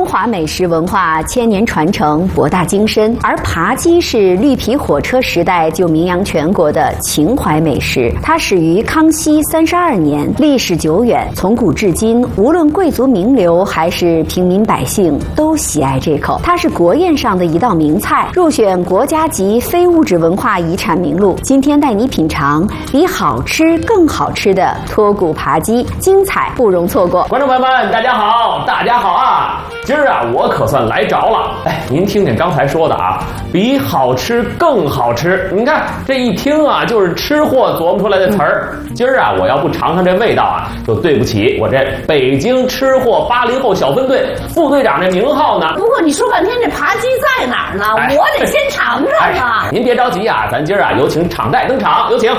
华美食文化千年传承，博大精深，而扒鸡是绿皮火车时代就名扬全国的情怀美食。它始于康熙32年，历史久远，从古至今，无论贵族名流还是平民百姓都喜爱这口。它是国宴上的一道名菜，入选国家级非物质文化遗产名录。今天带你品尝比好吃更好吃的脱骨扒鸡，精彩不容错过。 观众朋友们，大家好，大家好啊！今儿啊，我可算来着了。哎，您听见刚才说的啊，比好吃更好吃。你看这一听啊，就是吃货琢磨出来的词儿。今儿啊，我要不尝尝这味道啊，就对不起我这北京吃货80后小分队副队长这名号呢。 不过你说半天这扒鸡在哪儿呢？我得先尝尝啊！ 您别着急啊，咱今儿啊，有请场代登场，有请。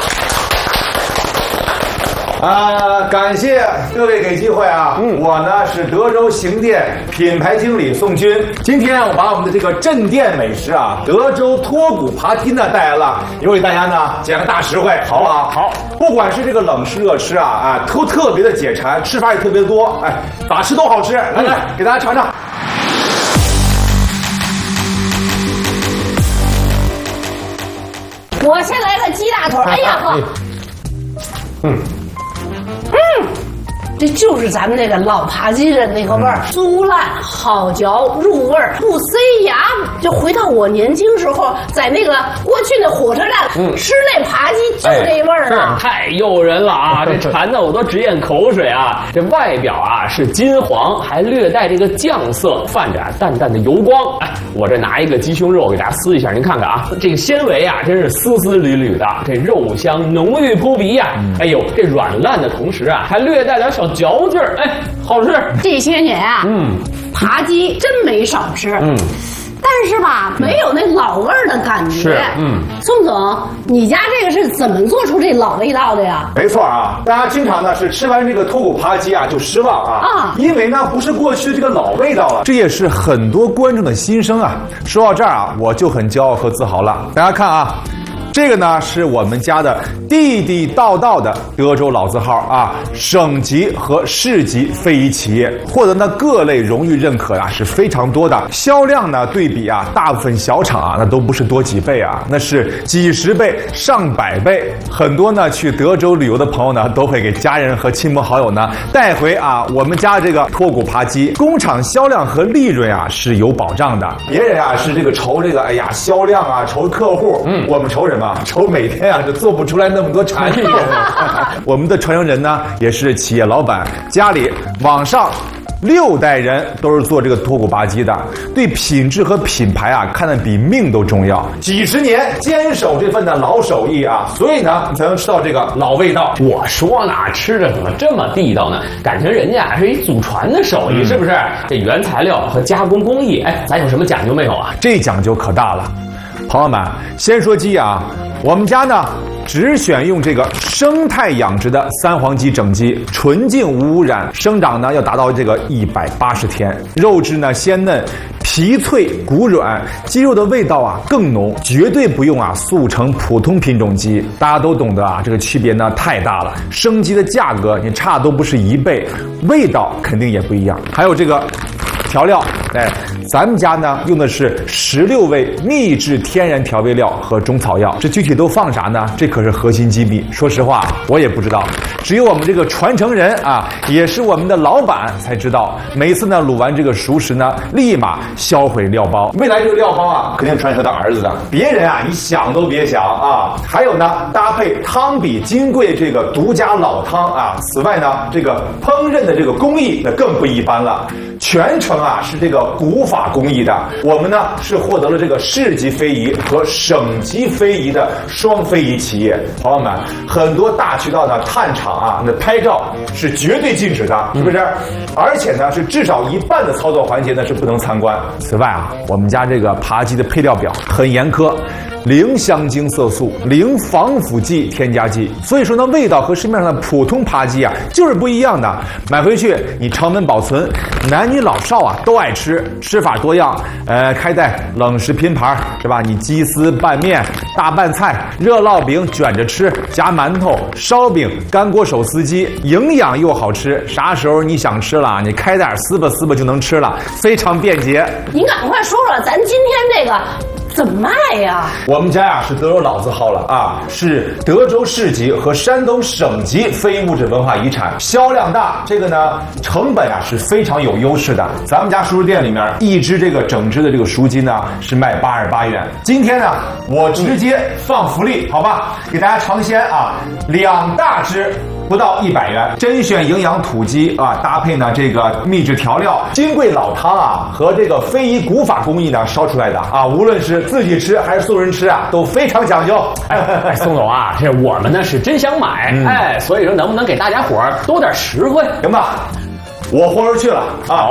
感谢各位给机会啊！我呢是德州行店品牌经理宋军。今天我把我们的这个镇店美食啊，德州脱骨扒鸡呢带来了，也为大家呢讲个大实惠，好不好？好，不管是这个冷吃热吃啊，都特别的解馋，吃法也特别多，哎，咋吃都好吃。来，给大家尝尝。 我先来个鸡大腿，哎呀呵，这就是咱们那个老扒鸡的那个味儿，酥烂好嚼，入味儿不塞牙。就回到我年轻时候，在那个过去的火车站吃那扒鸡，就这味儿啊， 太诱人了啊！这馋的我都直咽口水啊！这外表啊是金黄，还略带这个酱色，泛着淡淡的油光。哎，我这拿一个鸡胸肉给大家撕一下，您看看啊，这个纤维啊真是丝丝缕缕的，这肉香浓郁扑鼻呀！哎呦，这软烂的同时啊，还略带点小嚼劲儿，哎，好吃。 这些年啊，扒鸡真没少吃，但是吧，没有那老味儿的感觉。 是， 宋总，你家这个是怎么做出这老味道的呀？ 没错啊，大家经常呢是吃完这个脱骨扒鸡啊就失望啊，因为呢不是过去的这个老味道了，这也是很多观众的心声啊。说到这儿啊，我就很骄傲和自豪了。大家看啊。这个呢是我们家的地地道道的德州老字号啊，省级和市级非遗企业，获得呢各类荣誉认可啊是非常多的。销量呢对比啊大部分小厂啊那都不是多几倍啊，那是几十倍、上百倍。很多呢去德州旅游的朋友呢都会给家人和亲朋好友呢带回啊我们家这个脱骨扒鸡。工厂销量和利润啊是有保障的。别人啊是这个愁这个哎呀销量啊愁客户，我们愁什么？愁每天啊就做不出来那么多产品。我们的传承人呢也是企业老板，家里往上6代人都是做这个脱骨扒鸡的，对品质和品牌啊看得比命都重要，几十年坚守这份的老手艺啊，所以呢你才能吃到这个老味道。 我说呢，吃着怎么这么地道呢？感情人家是一祖传的手艺，是不是？这原材料和加工工艺，哎，咱有什么讲究没有啊？ 这讲究可大了。朋友们，先说鸡啊，我们家呢只选用这个生态养殖的3黄鸡整鸡，纯净无污染，生长呢要达到这个180天，肉质呢鲜嫩，皮脆骨软，鸡肉的味道啊更浓，绝对不用啊速成普通品种鸡。大家都懂得啊，这个区别呢太大了，生鸡的价格你差都不是1倍，味道肯定也不一样。还有这个调料，哎，咱们家呢用的是16味秘制天然调味料和中草药，这具体都放啥呢？这可是核心机密。说实话，我也不知道，只有我们这个传承人啊，也是我们的老板才知道。每次呢卤完这个熟食呢，立马销毁料包。未来这个料包啊，肯定传承他儿子的，别人啊你想都别想啊。还有呢，搭配汤比金贵这个独家老汤啊。此外呢，这个烹饪的这个工艺那更不一般了。全程啊是这个古法工艺的，我们呢是获得了这个市级非遗和省级非遗的双非遗企业。朋友们，很多大渠道的探厂啊，那拍照是绝对禁止的，是不是？而且呢是至少1半的操作环节呢是不能参观。此外啊，我们家这个扒鸡的配料表很严苛， 零香精色素，零防腐剂添加剂。所以说呢，味道和市面上的普通扒鸡啊就是不一样的。买回去你常温保存，男女老少啊都爱吃，吃法多样。开袋冷食拼盘是吧？你鸡丝拌面、大拌菜、热烙饼卷着吃，夹馒头、烧饼、干锅手撕鸡，营养又好吃。啥时候你想吃了，你开袋撕吧撕吧就能吃了，非常便捷。 您赶快说说，咱今天这个怎么卖呀？ 我们家呀是德州老字号了啊，是德州市级和山东省级非物质文化遗产，销量大。这个呢，成本啊是非常有优势的。咱们家熟食店里面一只这个整只的这个熟鸡呢是卖88元。今天呢，我直接放福利，好吧，给大家尝鲜啊，2大只。不到100元，甄选营养土鸡啊，搭配呢这个秘制调料，金贵老汤啊和这个非遗古法工艺呢烧出来的啊，无论是自己吃还是送人吃啊，都非常讲究。 宋总啊，这我们呢是真想买，所以说能不能给大家伙儿多点实惠？ 行吧，我豁出去了啊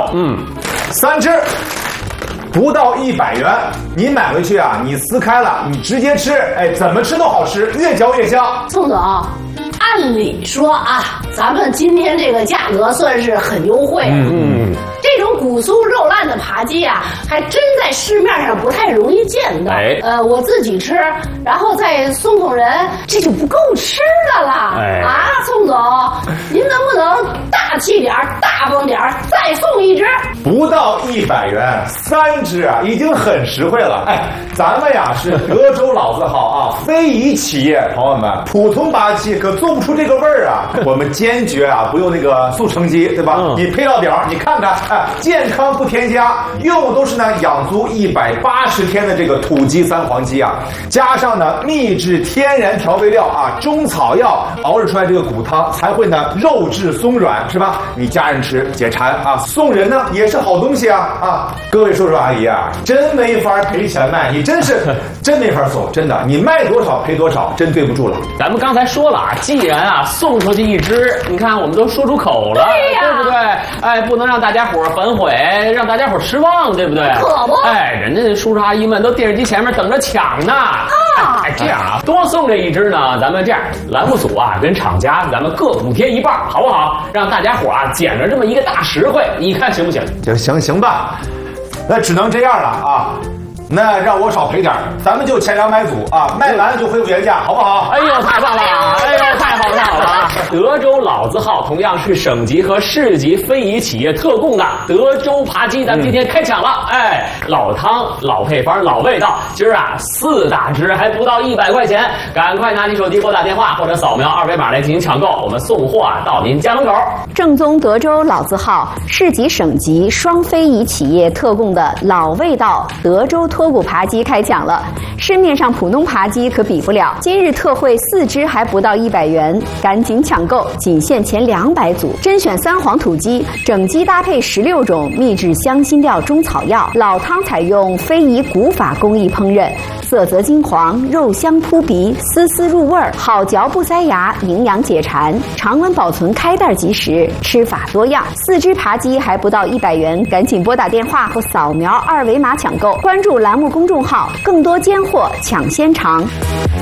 ，3只。不到100元，你买回去啊，你撕开了，你直接吃，哎，怎么吃都好吃，越嚼越香。 宋总，按理说啊，咱们今天这个价格算是很优惠。这种骨酥肉烂的扒鸡啊，还真在市面上不太容易见到。我自己吃，然后再送人，这就不够吃的了。啊，宋总，您能不能大气点、大方点，再送1只？ 不到100元，3只啊，已经很实惠了。哎，咱们呀是德州老字号啊，非遗企业，朋友们，普通扒鸡可做不出这个味儿啊。我们坚决啊不用那个速成鸡，对吧？你配料表你看看，哎，健康不添加，用的都是呢养足180天的这个土鸡三黄鸡啊，加上呢秘制天然调味料啊，中草药熬制出来这个骨汤才会呢肉质松软，是吧？你家人吃解馋啊，送人呢也是好东西啊！各位叔叔阿姨啊，真没法赔钱卖，你真是真没法送，真的，你卖多少赔多少，真对不住了。 咱们刚才说了啊，既然啊送出去1只，你看我们都说出口了，对不对？哎，不能让大家伙反悔，让大家伙失望，对不对？ 可不。 哎，人家叔叔阿姨们都电视机前面等着抢呢。哎，这样啊，多送这1只呢，咱们这样，栏目组啊跟厂家咱们各补贴1半，好不好？让大家伙啊捡着这么一个大实惠，你看行不行？ 行吧，那只能这样了啊。那让我少赔点，咱们就前200组啊，卖完了就恢复原价，好不好？ 哎呦，太棒了！哎呦，太好了！德州老字号同样是省级和市级非遗企业特供的德州扒鸡，咱们今天开抢了！哎，老汤、老配方、老味道，今儿啊4大只还不到100块钱，赶快拿起手机拨打电话或者扫描2维码来进行抢购，我们送货啊到您家门口。 正宗德州老字号、市级省级双非遗企业特供的老味道德州脱骨扒鸡开抢了，市面上普通扒鸡可比不了。今日特惠4只还不到100元，赶紧抢购，仅限前200组。甄选3黄土鸡，整鸡搭配16种秘制香辛料中草药，老汤采用非遗古法工艺烹饪，色泽金黄，肉香扑鼻，丝丝入味儿，好嚼不塞牙，营养解馋，常温保存，开袋即食，吃法多样。4只扒鸡还不到100元，赶紧拨打电话或扫描2维码抢购，关注栏目公众号，更多尖货抢先尝。